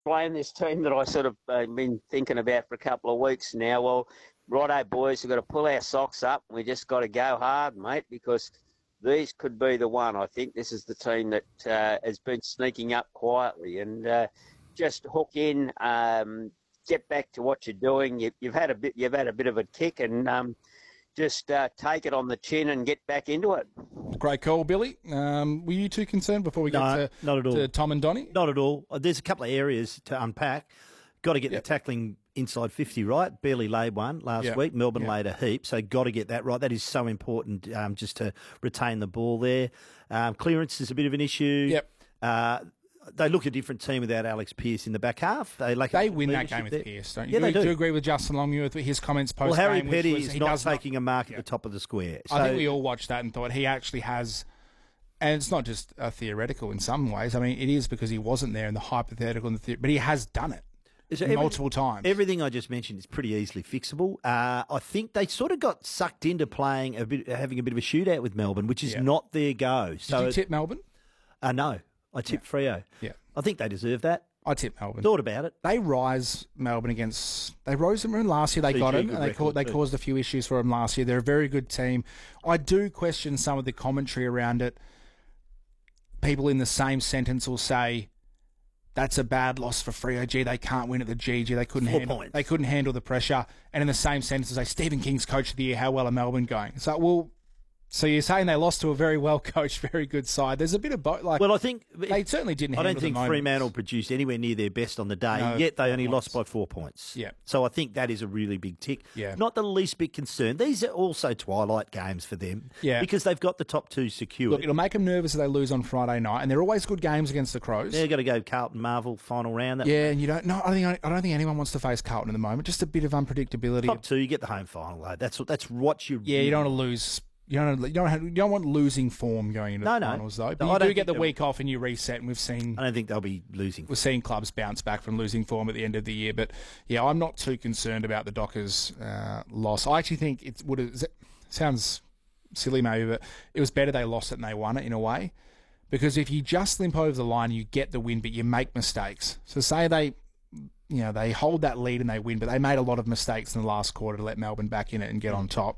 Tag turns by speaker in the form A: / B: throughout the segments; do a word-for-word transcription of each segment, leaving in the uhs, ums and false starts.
A: playing this team that I sort of uh, been thinking about for a couple of weeks now. Well, righto, boys, we've got to pull our socks up. We just got to go hard, mate, because these could be the one. I think this is the team that uh, has been sneaking up quietly, and uh, just hook in, um, get back to what you're doing. You, you've had a bit, you've had a bit of a kick, and um, just uh, take it on the chin and get back into it.
B: Great call, Billy. Um, were you too concerned before we get
C: no,
B: to,
C: not at all.
B: to Tom and Donnie?
C: Not at all. There's a couple of areas to unpack. Got to get yep. the tackling inside fifty right. Barely laid one last yep. week. Melbourne yep. laid a heap, so got to get that right. That is so important um, just to retain the ball there. Um, clearance is a bit of an issue.
B: Yep.
C: Uh, they look a different team without Alex Pearce in the back half. They like
B: they win that game with there. Pearce, don't you?
C: Yeah,
B: do,
C: they do.
B: do you agree with Justin Longmuir with his comments post-game?
C: Well, Harry Petty
B: was,
C: is
B: he
C: not
B: does
C: taking
B: not,
C: a mark
B: yeah.
C: at the top of the square. So,
B: I think we all watched that and thought he actually has, and it's not just uh, theoretical in some ways. I mean, it is because he wasn't there in the hypothetical, and the the- but he has done it. So multiple times.
C: Everything I just mentioned is pretty easily fixable. Uh, I think they sort of got sucked into playing a bit, having a bit of a shootout with Melbourne, which is yeah. not their go. So
B: Did you tip Melbourne?
C: Uh, no, I tipped
B: yeah.
C: Freo.
B: Yeah,
C: I think they deserve that.
B: I tipped Melbourne.
C: Thought about it.
B: They rise Melbourne against. They rose them in last year. They C G got him. And they caused, they caused a few issues for them last year. They're a very good team. I do question some of the commentary around it. People in the same sentence will say, that's a bad loss for Freo. Gee, they can't win at the G G. They couldn't
C: Four
B: handle.
C: Points.
B: They couldn't handle the pressure. And in the same sentence, say Stephen King's coach of the year. How well are Melbourne going? So, well, so you're saying they lost to a very well coached, very good side. There's a bit of both. Like,
C: well, I think
B: they certainly didn't.
C: I
B: handle
C: don't think
B: the
C: Fremantle produced anywhere near their best on the day.
B: No,
C: yet they only
B: points.
C: lost by four points.
B: Yeah.
C: So I think that is a really big tick.
B: Yeah.
C: Not the least bit concerned. These are also twilight games for them.
B: Yeah.
C: Because they've got the top two secured.
B: Look, it'll make them nervous if they lose on Friday night, and they're always good games against the Crows.
C: They're going to go Carlton Marvel final round. That
B: yeah, and you don't. No, I think I don't think anyone wants to face Carlton at the moment. Just a bit of unpredictability.
C: Top two, you get the home final though. That's that's what you.
B: Yeah, you don't want to lose. You don't. You don't. Have, you don't want losing form going into
C: no,
B: the
C: no.
B: finals though. But
C: no,
B: you do get the week off and you reset. And we've seen.
C: I don't think they'll be losing.
B: We've seen clubs bounce back from losing form at the end of the year. But yeah, I'm not too concerned about the Dockers' uh, loss. I actually think it would have. Sounds silly maybe, but it was better they lost it than they won it in a way. Because if you just limp over the line, you get the win, but you make mistakes. So say they, you know, they hold that lead and they win, but they made a lot of mistakes in the last quarter to let Melbourne back in it and get on top.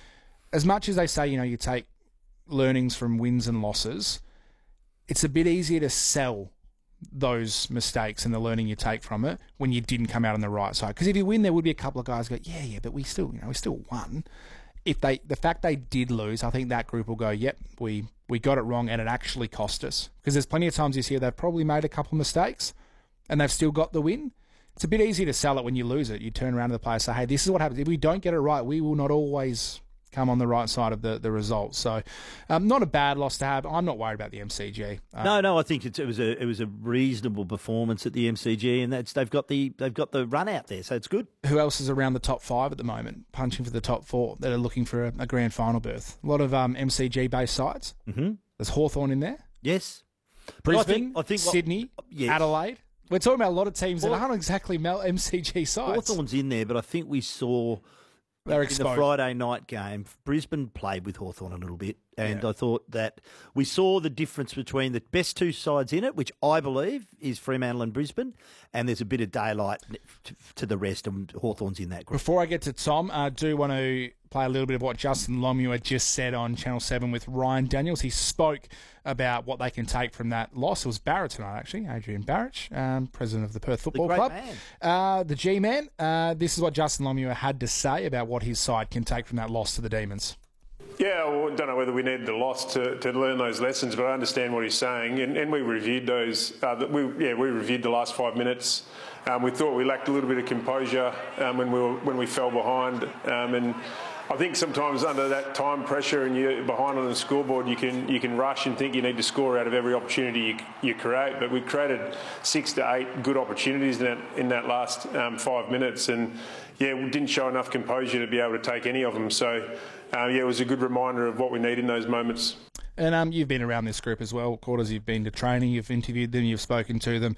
B: As much as they say, you know, you take learnings from wins and losses, it's a bit easier to sell those mistakes and the learning you take from it when you didn't come out on the right side. Because if you win, there would be a couple of guys who go, yeah, yeah, but we still, you know, we still won. If they, the fact they did lose, I think that group will go, yep, we, we got it wrong and it actually cost us. Because there's plenty of times this year they've probably made a couple of mistakes and they've still got the win. It's a bit easier to sell it when you lose it. You turn around to the player and say, hey, this is what happens. If we don't get it right, we will not always come on the right side of the, the results. So um, not a bad loss to have. I'm not worried about the M C G. Um,
C: no, no, I think it, it was a it was a reasonable performance at the M C G, and that's they've got the they've got the run out there, so it's good.
B: Who else is around the top five at the moment, punching for the top four that are looking for a, a grand final berth? A lot of um, M C G based sides.
C: Mm-hmm.
B: There's Hawthorn in there.
C: Yes,
B: Brisbane,
C: I think, I think
B: Sydney,
C: what, yes.
B: Adelaide. We're talking about a lot of teams
C: well,
B: that aren't exactly M C G sides.
C: Hawthorn's in there, but I think we saw.
B: They're
C: in
B: exposed.
C: the Friday night game, Brisbane played with Hawthorn a little bit, and
B: yeah.
C: I thought that we saw the difference between the best two sides in it, which I believe is Fremantle and Brisbane, and there's a bit of daylight to, to the rest, and Hawthorn's in that group.
B: Before I get to Tom, I do want to play a little bit of what Justin Longmuir just said on Channel seven with Ryan Daniels. He spoke about what they can take from that loss. It was Barrett tonight, actually, Adrian Barrett, um, president of the Perth Football
C: the great
B: Club.
C: Man.
B: Uh, the G-Man. Uh, this is what Justin Longmuir had to say about what his side can take from that loss to the Demons.
D: Yeah, well, I don't know whether we needed the loss to, to learn those lessons, but I understand what he's saying, and, and we reviewed those. Uh, we yeah, we reviewed the last five minutes. Um, we thought we lacked a little bit of composure um, when we were, when we fell behind, um, and I think sometimes under that time pressure and you're behind on the scoreboard, you can you can rush and think you need to score out of every opportunity you, you create. But we created six to eight good opportunities in that in that last um, five minutes, and yeah, we didn't show enough composure to be able to take any of them. So uh, yeah, it was a good reminder of what we need in those moments.
B: And um, you've been around this group as well, Quarters. You've been to training, you've interviewed them, you've spoken to them.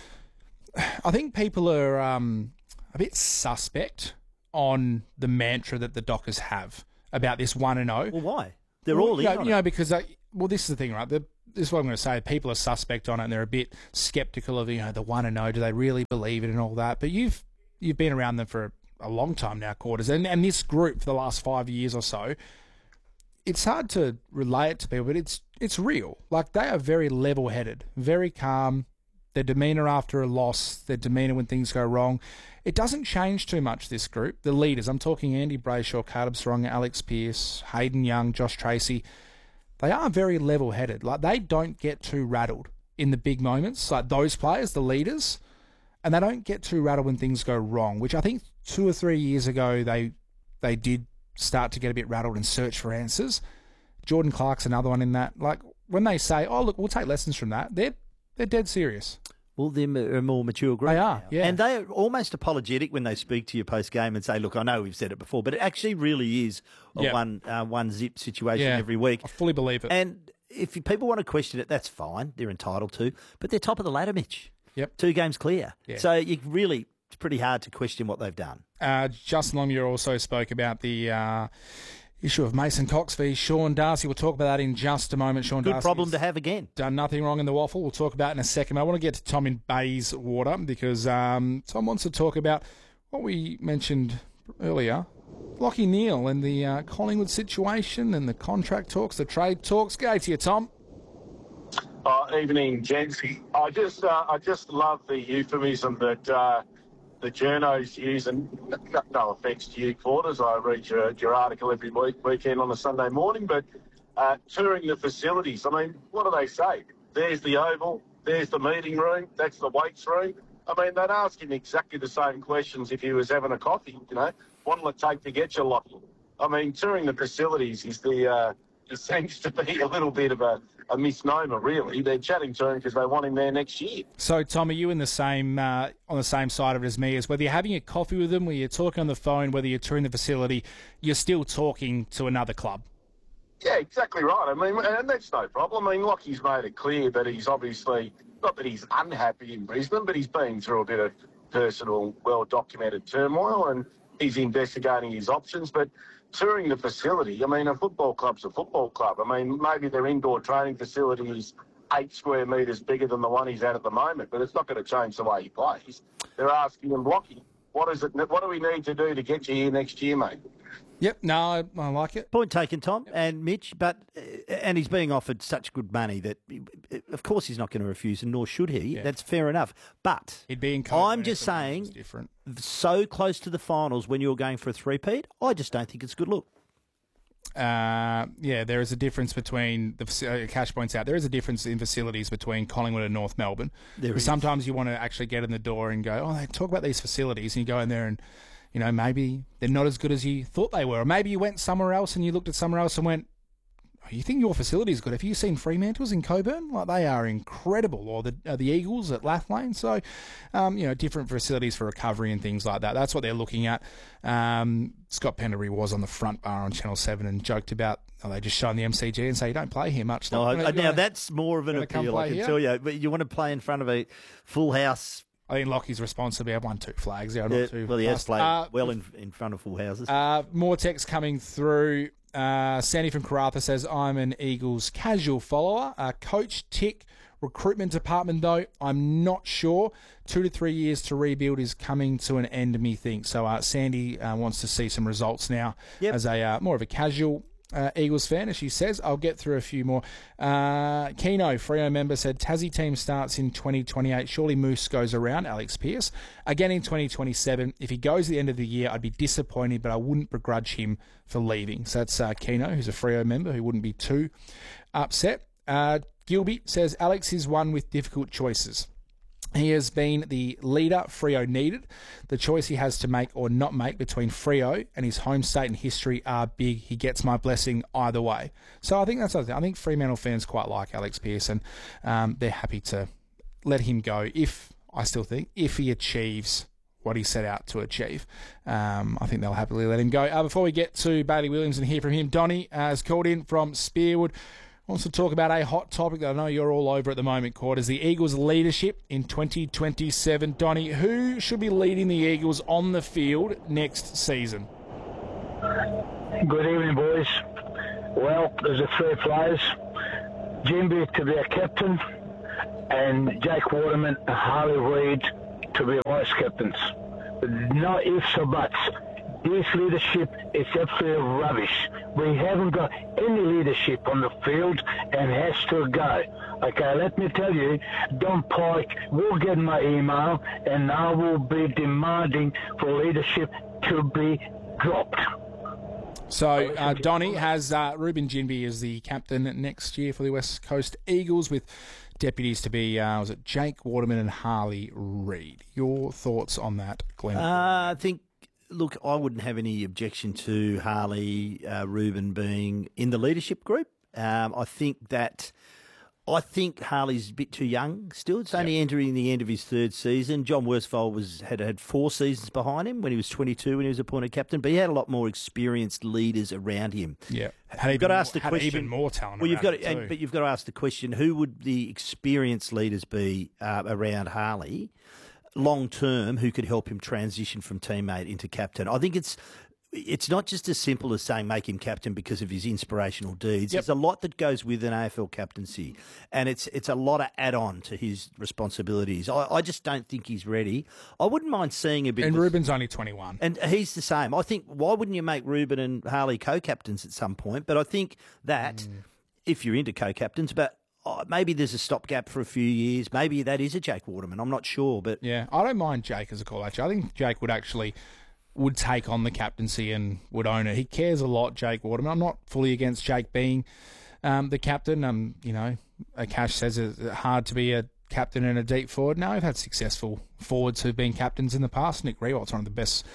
B: I think people are um, a bit suspect on the mantra that the Dockers have about this one and oh.
C: Well, why? They're
B: well,
C: all in
B: you know,
C: on
B: you know
C: it.
B: because they, well, this is the thing, right? The this is what I'm going to say. People are suspect on it, and they're a bit sceptical of, you know, the one and oh. Do they really believe it and all that? But you've you've been around them for a long time now, Quarters, and and this group for the last five years or so. It's hard to relay it to people, but it's it's real. Like, they are very level-headed, very calm. Their demeanour after a loss, their demeanour when things go wrong, it doesn't change too much, this group. The leaders, I'm talking Andy Brayshaw, Caleb Serong, Alex Pearce, Hayden Young, Josh Tracy, they are very level-headed. Like, they don't get too rattled in the big moments, like those players, the leaders, and they don't get too rattled when things go wrong, which I think two or three years ago they they did start to get a bit rattled and search for answers. Jordan Clark's another one in that. Like, when they say, oh, look, we'll take lessons from that, they're, they're dead serious.
C: Well, they're a more mature group.
B: They are,
C: now.
B: yeah.
C: And they are almost apologetic when they speak to you post-game and say, look, I know we've said it before, but it actually really is a
B: yeah.
C: one uh, one zip situation
B: yeah.
C: every week.
B: I fully believe it.
C: And if people want to question it, that's fine. They're entitled to. But they're top of the ladder, Mitch.
B: Yep.
C: Two games clear.
B: Yeah.
C: So you really, it's pretty hard to question what they've done.
B: Uh, Justin Longmuir also spoke about the uh, issue of Mason Cox v Sean Darcy. We'll talk about that in just a moment. Sean
C: Good
B: Darcy's
C: problem to have again.
B: Done nothing wrong in the waffle. We'll talk about it in a second. I want to get to Tom in Bayswater because um, Tom wants to talk about what we mentioned earlier. Lachie Neale and the uh, Collingwood situation and the contract talks, the trade talks. Go to you, Tom.
E: Uh, evening, gents. I just, uh, I just love the euphemism that uh, the journos use, and no, no offence to you, Quarters. I read your, your article every week, weekend on a Sunday morning, but uh, touring the facilities. I mean, what do they say? There's the Oval, there's the meeting room, that's the weights room. I mean, they'd ask him exactly the same questions if he was having a coffee, you know. What'll it take to get you, Lachie? I mean, touring the facilities is the, uh, it seems to be a little bit of a, a misnomer, really. They're chatting to him because they want him there next year.
B: So, Tom, are you in the same uh, on the same side of it as me? As whether you're having a coffee with them, whether you're talking on the phone, whether you're touring the facility, you're still talking to another club.
E: Yeah, exactly right. I mean, and that's no problem. I mean, Lachie's made it clear that he's obviously, not that he's unhappy in Brisbane, but he's been through a bit of personal, well-documented turmoil, and he's investigating his options. But touring the facility, I mean, a football club's a football club. I mean, maybe their indoor training facility is eight square metres bigger than the one he's at at the moment, but it's not going to change the way he plays. They're asking him, Lachie, what is it? What do we need to do to get you here next year, mate?
B: Yep, no, I, I like it.
C: Point taken, Tom and Mitch, but uh, and he's being offered such good money that, of course, he's not going to refuse, and nor should he.
B: Yeah.
C: That's fair enough. But
B: He'd be in
C: I'm just saying,
B: different.
C: so close to the finals when you're going for a three-peat, I just don't think it's a good look.
B: Uh, yeah, there is a difference between the uh, Cash points out. There is a difference in facilities between Collingwood and North Melbourne.
C: There is.
B: Sometimes you want to actually get in the door and go, oh, they talk about these facilities, and you go in there and, you know, maybe they're not as good as you thought they were. Or maybe you went somewhere else and you looked at somewhere else and went, oh, you think your facility is good? Have you seen Fremantle's in Coburn? Like, they are incredible. Or the uh, the Eagles at Lathlane. So, um, you know, different facilities for recovery and things like that. That's what they're looking at. Um, Scott Pendlebury was on the front bar on Channel seven and joked about, oh, they just shine the M C G and say, you don't play here much.
C: No,
B: Like,
C: I,
B: you
C: now,
B: wanna,
C: that's more of an appeal, I can here? tell you. But you want to play in front of a full house.
B: I think Lockie's responsible. We have won two flags. Yeah,
C: Yeah,
B: not two
C: well, he has
B: fast.
C: played
B: uh,
C: well in, in front of full houses.
B: Uh, more text coming through. Uh, Sandy from Karratha says, I'm an Eagles casual follower. Uh, Coach Tick, recruitment department, though, I'm not sure. Two to three years to rebuild is coming to an end, methinks. So uh, Sandy uh, wants to see some results now
C: yep.
B: as a uh, more of a casual uh, Eagles fan, as she says. I'll get through a few more. Uh, Keno, Freo member, said, Tassie team starts in twenty twenty-eight. Surely Moose goes around, Alex Pearce. Again in twenty twenty-seven. If he goes at the end of the year, I'd be disappointed, but I wouldn't begrudge him for leaving. So that's uh, Keno, who's a Freo member, who wouldn't be too upset. Uh, Gilby says, Alex is one with difficult choices. He has been the leader Freo needed. The choice he has to make or not make between Freo and his home state and history are big. He gets my blessing either way. So I think that's I think Fremantle fans quite like Alex Pearson. Um, they're happy to let him go if, I still think, if he achieves what he set out to achieve. Um, I think they'll happily let him go. Uh, before we get to Bailey Williams and hear from him, Donny uh, has called in from Spearwood. Wants to talk about a hot topic that I know you're all over at the moment, Quarters, the Eagles' leadership in twenty twenty-seven. Donny, who should be leading the Eagles on the field next season?
F: Good evening, boys. Well, there's a three players. Jimby to be a captain, and Jake Waterman and Harley Reid to be vice captains. No ifs or buts. This leadership is absolutely rubbish. We haven't got any leadership on the field and has to go. Okay, let me tell you, Don Pike will get my email and I will be demanding for leadership to be dropped.
B: So, uh, Donny has uh, Ruben Ginbey as the captain next year for the West Coast Eagles, with deputies to be, uh, was it Jake Waterman and Harley Reid? Your thoughts on that, Glenn?
C: Uh, I think, look, I wouldn't have any objection to Harley, uh, Ruben being in the leadership group. Um, I think that... I think Harley's a bit too young still. It's only yep. entering the end of his third season. John Worsfold was had had four seasons behind him when he was twenty-two when he was appointed captain, but he had a lot more experienced leaders around him.
B: Yeah,
C: had you've got to ask the
B: had
C: question.
B: Even more talent.
C: Well, you've got,
B: to,
C: and, but you've got to ask the question: who would the experienced leaders be uh, around Harley long term? Who could help him transition from teammate into captain? I think it's. It's not just as simple as saying make him captain because of his inspirational deeds. Yep. There's a lot that goes with an A F L captaincy, and it's it's a lot of add-on to his responsibilities. I, I just don't think he's ready. I wouldn't mind seeing a bit...
B: And
C: with,
B: Ruben's only twenty-one.
C: And he's the same. I think, why wouldn't you make Ruben and Harley co-captains at some point? But I think that, mm. if you're into co-captains, but... Oh, maybe there's a stopgap for a few years. Maybe that is a Jake Waterman. I'm not sure, but...
B: Yeah, I don't mind Jake as a call, actually. I think Jake would actually... would take on the captaincy and would own it. He cares a lot, Jake Waterman. I'm not fully against Jake being um, the captain. Um, you know, Akash says it's hard to be a captain and a deep forward. No, we've had successful forwards who've been captains in the past. Nick Riewold's one of the best,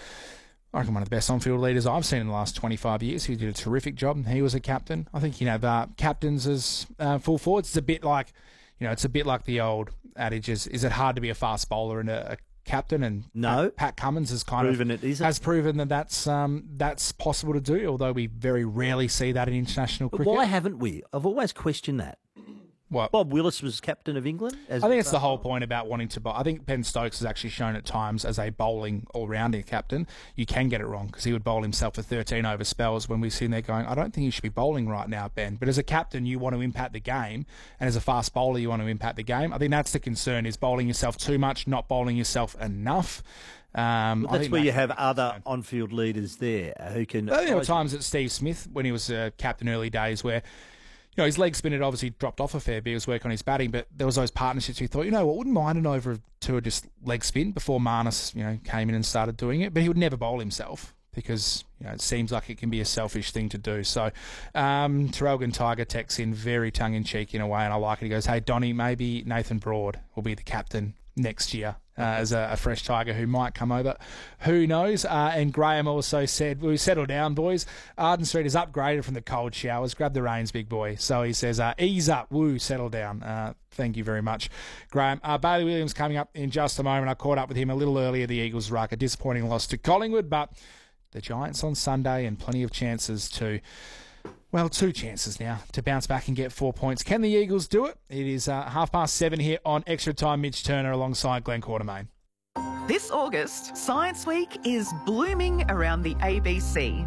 B: I reckon one of the best on-field leaders I've seen in the last twenty-five years. He did a terrific job. He was a captain. I think, you know, uh, captains as uh, full forwards, it's a bit like, you know, it's a bit like the old adage, is, is it hard to be a fast bowler and a, a captain? And
C: no,
B: Pat, Pat Cummins has kind
C: proven
B: of
C: it, is it?
B: has proven that that's um, that's possible to do. Although we very rarely see that in international
C: but
B: cricket.
C: Why haven't we? I've always questioned that.
B: What?
C: Bob Willis was captain of England. As
B: I think it's the whole point about wanting to bowl. I think Ben Stokes has actually shown at times as a bowling all-rounder captain, you can get it wrong because he would bowl himself for thirteen over spells when we've seen there going, I don't think you should be bowling right now, Ben. But as a captain, you want to impact the game, and as a fast bowler, you want to impact the game. I think that's the concern, is bowling yourself too much, not bowling yourself enough. Um,
C: well, that's where you have other on-field leaders there who can...
B: I think there were times at Steve Smith, when he was uh, captain early days, where... You know, his leg spin had obviously dropped off a fair bit. He was working on his batting, but there was those partnerships. We thought, you know what, wouldn't mind an over or two of just leg spin before Marnus, you know, came in and started doing it. But he would never bowl himself because, you know, it seems like it can be a selfish thing to do. So, um, Terrelgan Tiger texts in very tongue-in-cheek in a way, and I like it. He goes, hey, Donny, maybe Nathan Broad will be the captain next year. Uh, as a, a fresh Tiger who might come over. Who knows? Uh, and Graham also said, we settle down, boys. Arden Street is upgraded from the cold showers. Grab the reins, big boy. So he says, uh, ease up, woo, settle down. Uh, thank you very much, Graham. Uh, Bailey Williams coming up in just a moment. I caught up with him a little earlier, the Eagles ruck. A disappointing loss to Collingwood, but the Giants on Sunday and plenty of chances to... Well, two chances now to bounce back and get four points. Can the Eagles do it? It is uh, half past seven here on Extra Time. Mitch Turner alongside Glenn Quartermain.
G: This August, Science Week is blooming around the A B C.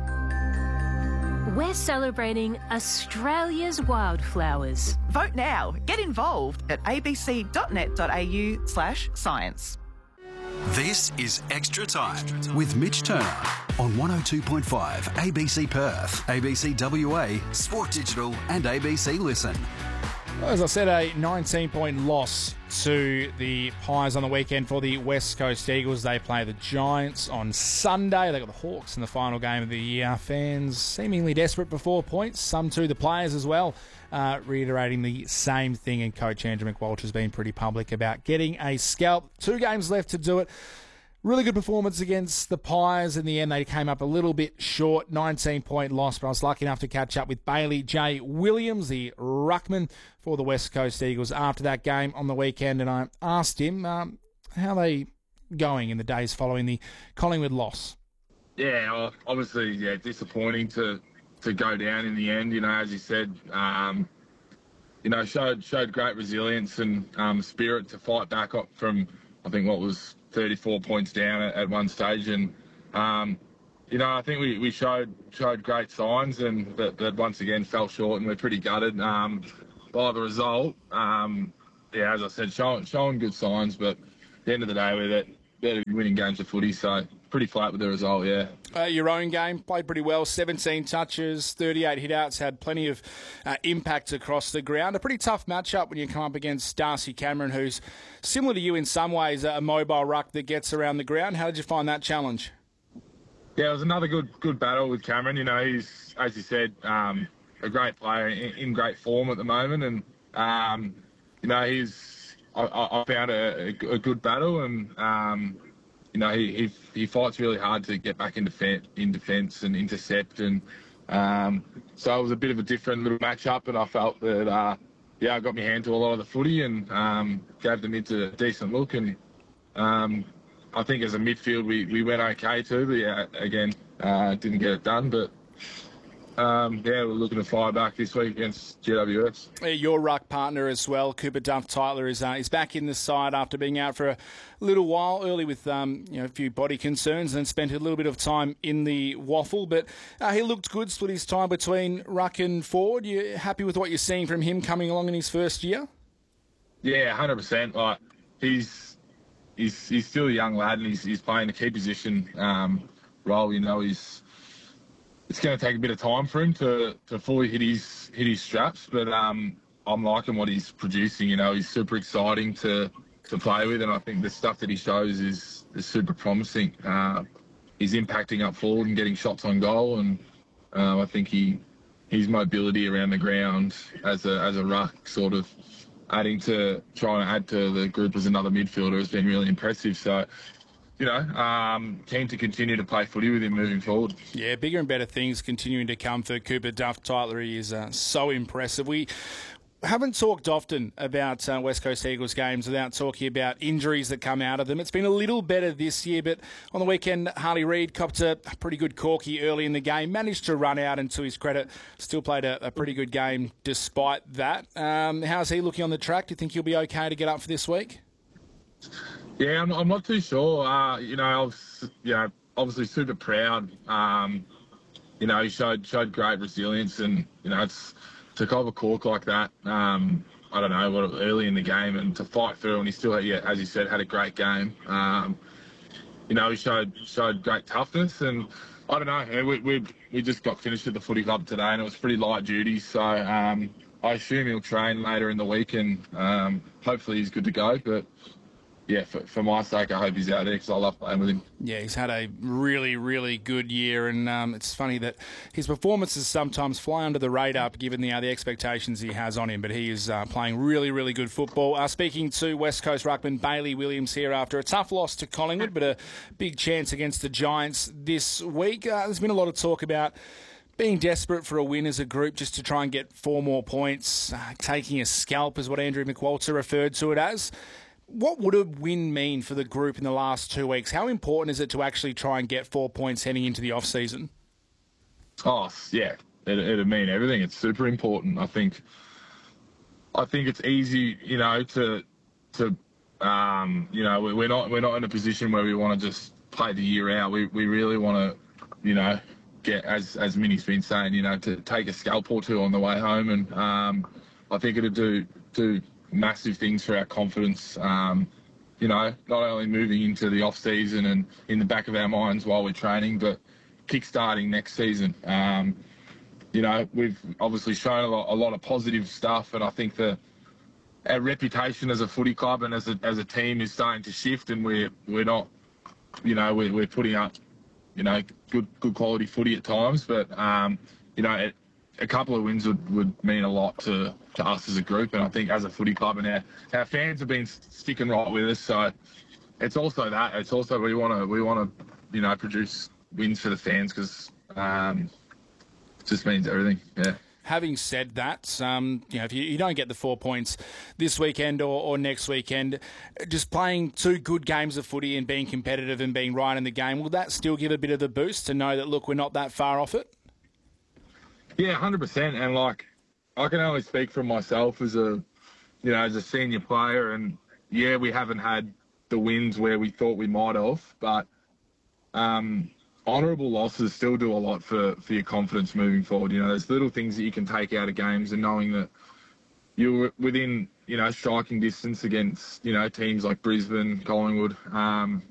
H: We're celebrating Australia's wildflowers.
G: Vote now. Get involved at abc.net.au slash science.
I: This is Extra Time with Mitch Turner on one oh two point five A B C Perth, A B C W A, Sport Digital and A B C Listen.
B: As I said, a nineteen-point loss to the Pies on the weekend for the West Coast Eagles. They play the Giants on Sunday. They got the Hawks in the final game of the year. Fans seemingly desperate for four points. Some too, the players as well, uh, reiterating the same thing. And Coach Andrew McWalsh has been pretty public about getting a scalp. Two games left to do it. Really good performance against the Pies. In the end, they came up a little bit short. nineteen-point loss, but I was lucky enough to catch up with Bailey J. Williams, the ruckman for the West Coast Eagles, after that game on the weekend, and I asked him um, how they going in the days following the Collingwood loss.
J: Yeah, obviously, yeah, disappointing to to go down in the end. You know, as you said, um, you know, showed showed great resilience and um, spirit to fight back up from, I think, what was thirty-four points down at, at one stage, and um, you know, I think we, we showed showed great signs, and but, but once again fell short, and we're pretty gutted. Um, by the result. Um, yeah, as I said, showing, showing good signs, but at the end of the day, we're that better winning games of footy, so pretty flat with the result, yeah.
B: Uh, your own game, played pretty well, seventeen touches, thirty-eight hit-outs, had plenty of uh, impact across the ground. A pretty tough matchup when you come up against Darcy Cameron, who's similar to you in some ways, a mobile ruck that gets around the ground. How did you find that challenge?
J: Yeah, it was another good good battle with Cameron. You know, he's, as you said, um, a great player in, in great form at the moment, and, um, you know, he's, I, I found a, a good battle, and, um, you know, he, he he fights really hard to get back in defence, in defence and intercept, and um, so it was a bit of a different little matchup. And I felt that, uh, yeah, I got my hand to a lot of the footy and um, gave the mids a decent look. And um, I think as a midfield, we, we went okay too. But yeah, again, uh, didn't get it done. But Um, yeah, we're looking to fire back this week against G W S.
B: Your ruck partner as well, Cooper Duff-Tytler, is uh, is back in the side after being out for a little while, early with um, you know a few body concerns, and then spent a little bit of time in the waffle. But uh, he looked good, split his time between ruck and forward. You happy with what you're seeing from him coming along in his first year?
J: Yeah, one hundred percent. Like he's he's he's still a young lad, and he's he's playing a key position um, role. You know, he's. It's going to take a bit of time for him to, to fully hit his hit his straps, but um, I'm liking what he's producing. You know, he's super exciting to, to play with, and I think the stuff that he shows is, is super promising. Uh, he's impacting up forward and getting shots on goal, and uh, I think he his mobility around the ground as a as a ruck, sort of adding to trying to add to the group as another midfielder, has been really impressive. So. You know, um, keen to continue to play footy with him moving forward.
B: Yeah, bigger and better things continuing to come for Cooper Duff-Tytler. He is uh, so impressive. We haven't talked often about uh, West Coast Eagles games without talking about injuries that come out of them. It's been a little better this year, but on the weekend, Harley Reid copped a pretty good corky early in the game, managed to run out, and to his credit, still played a, a pretty good game despite that. Um, how's he looking on the track? Do you think he'll be okay to get up for this week?
J: Yeah, I'm, I'm not too sure. Uh, you know, I was, you know, obviously super proud. Um, you know, he showed showed great resilience, and you know, it's to cop a cork like that. Um, I don't know, what early in the game, and to fight through, and he still, had, yeah, as you said, had a great game. Um, you know, he showed showed great toughness, and I don't know. We we we just got finished at the footy club today, and it was pretty light duty. So um, I assume he'll train later in the week, and um, hopefully he's good to go. But yeah, for, for my sake, I hope he's out there because I love playing with him.
B: Yeah, he's had a really, really good year, and um, it's funny that his performances sometimes fly under the radar given the, uh, the expectations he has on him, but he is uh, playing really, really good football. Uh, speaking to West Coast ruckman Bailey Williams here after a tough loss to Collingwood, but a big chance against the Giants this week. Uh, there's been a lot of talk about being desperate for a win as a group just to try and get four more points, uh, taking a scalp is what Andrew McWalter referred to it as. What would a win mean for the group in the last two weeks? How important is it to actually try and get four points heading into the off-season?
J: Oh, yeah, it, it'd mean everything. It's super important. I think I think it's easy, you know, to, to um, you know, we're not we're not in a position where we want to just play the year out. We we really want to, you know, get, as, as Minnie's been saying, you know, to take a scalp or two on the way home. And um, I think it'd do do massive things for our confidence, um, you know, not only moving into the off-season and in the back of our minds while we're training, but kick-starting next season. Um, you know, we've obviously shown a lot, a lot of positive stuff, and I think the our reputation as a footy club and as a, as a team is starting to shift, and we're, we're not, you know, we're, we're putting up, you know, good good quality footy at times, but, um, you know, it, a couple of wins would, would mean a lot to, to us as a group, and I think as a footy club, and our, our fans have been sticking right with us. So it's also that. It's also we want to we want to you know produce wins for the fans because um, it just means everything. Yeah.
B: Having said that, um, you know, if you, you don't get the four points this weekend or, or next weekend, just playing two good games of footy and being competitive and being right in the game, will that still give a bit of a boost to know that, look, we're not that far off it?
J: Yeah, one hundred percent. And, like, I can only speak for myself as a, you know, as a senior player. And, yeah, we haven't had the wins where we thought we might have. But um, honourable losses still do a lot for, for your confidence moving forward. You know, there's little things that you can take out of games, and knowing that, you were within, you know, striking distance against, you know, teams like Brisbane, Collingwood. Um,